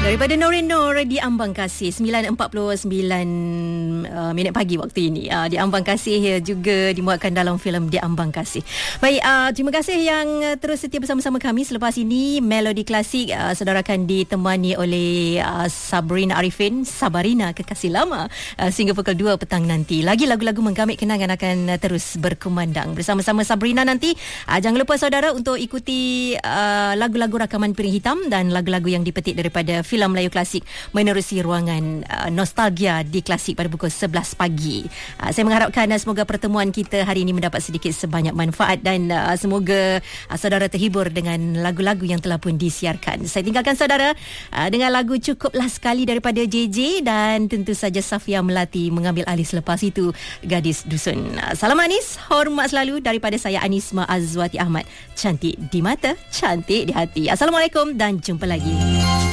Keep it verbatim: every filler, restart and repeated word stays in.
Daripada Norin Nur di Ambang Kasih, sembilan empat puluh sembilan uh, minit pagi waktu ini. Uh, di Ambang Kasih uh, juga dimuatkan dalam filem Di Ambang Kasih. Baik, uh, terima kasih yang uh, terus setia bersama-sama kami. Selepas ini Melodi Klasik uh, saudara akan ditemani oleh uh, Sabrina Arifin, Sabarina Kekasih Lama, uh, sehingga pukul dua petang nanti. Lagi lagu-lagu menggamit kenangan akan uh, terus berkumandang bersama-sama Sabrina nanti. Uh, jangan lupa saudara untuk ikuti uh, lagu-lagu rakaman Piring Hitam dan lagu-lagu yang dipetik daripada filem Melayu Klasik menerusi ruangan uh, nostalgia di Klasik pada pukul sebelas pagi. Uh, saya mengharapkan uh, semoga pertemuan kita hari ini mendapat sedikit sebanyak manfaat dan uh, semoga uh, saudara terhibur dengan lagu-lagu yang telah pun disiarkan. Saya tinggalkan saudara uh, dengan lagu Cukuplah Sekali daripada J J dan tentu saja Safia Melati mengambil alih selepas itu Gadis Dusun. Uh, salam manis, hormat selalu daripada saya Anisma Azwati Ahmad. Cantik di mata, cantik di hati. Assalamualaikum dan jumpa lagi.